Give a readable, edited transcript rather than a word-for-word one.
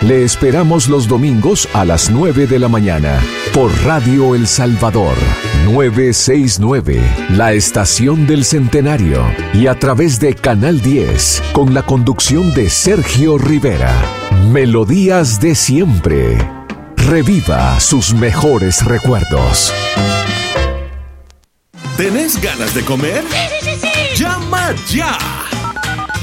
Le esperamos los domingos a las 9 de la mañana por Radio El Salvador 969, la estación del Centenario, y a través de Canal 10 con la conducción de Sergio Rivera. Melodías de siempre. Reviva sus mejores recuerdos. ¿Tenés ganas de comer? Sí. ¡Llama ya!